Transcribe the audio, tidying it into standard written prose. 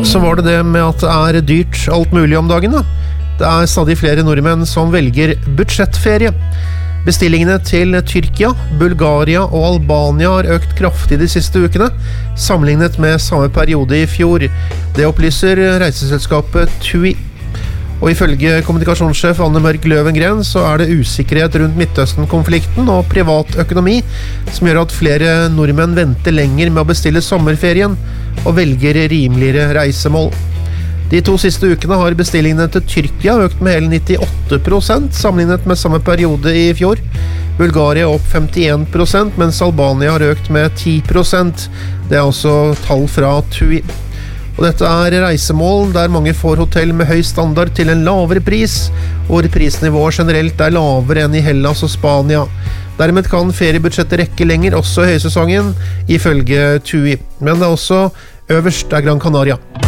så var det med at det dyrt alt mulig om dagen da. Det stadig flere nordmenn som velger budsjettferie. Bestillingene til Tyrkia, Bulgaria og Albania har økt kraftig de siste ukene, sammenlignet med samme periode i fjor. Det opplyser reiseselskapet TUI. Og ifølge kommunikasjonssjef Anne Mørk Løvengren så det usikkerhet rundt Midtøsten-konflikten og privat økonomi som gjør at flere nordmenn venter lenger med å bestille sommerferien og velger rimeligere reisemål. De 2 siste ukene har bestillingene til Tyrkia økt med hele 98% sammenlignet med samme periode i fjor. Bulgaria opp 51%, mens Albania har økt med 10%. Det altså tall fra TUI. Og dette reisemål der mange får hotell med høy standard til en lavere pris, hvor prisnivået generelt lavere enn i Hellas og Spania. Dermed kan feriebudsjettet rekke lenger også i høysesongen, ifølge TUI. Men det også øverst Gran Canaria.